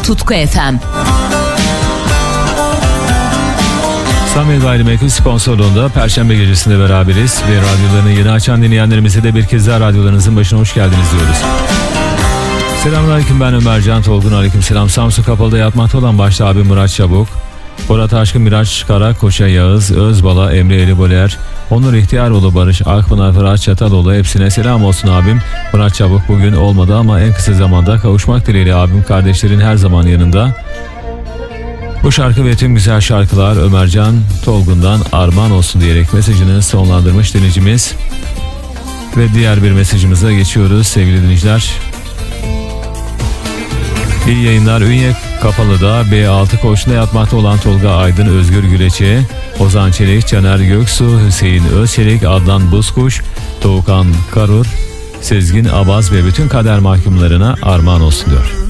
Tutku FM. Samir Gayrimenkul sponsorluğunda Perşembe gecesinde beraberiz ve radyolarını yeni açan dinleyenlerimize de bir kez daha radyolarınızın başına hoş geldiniz diyoruz. Selamünaleyküm, ben Ömercan Tolgun. Aleykümselam. Samsun Kapalı'da yatmakta olan başta abi Murat Çabuk, Bora Taşkın, Miraç Kara, Koça Yağız, Özbala, Emre Eliboler, Onur İhtiyaroğlu, Barış Akpınar, Fırat Çataloğlu, hepsine selam olsun abim. Murat Çabuk bugün olmadı ama en kısa zamanda kavuşmak dileğiyle abim, kardeşlerin her zaman yanında. Bu şarkı ve tüm güzel şarkılar Ömercan Tolgun'dan armağan olsun diyerek mesajını sonlandırmış dinleyicimiz. Ve diğer bir mesajımıza geçiyoruz sevgili dinleyiciler. İyi yayınlar. Ünye Kapalı'da B6 koğuşunda yatmakta olan Tolga Aydın, Özgür Güleç'e, Ozan Çelik, Caner Göksu, Hüseyin Özçelik, Adnan Buzkuş, Doğukan Karur, Sezgin Abaz ve bütün kader mahkumlarına armağan olsun diyor.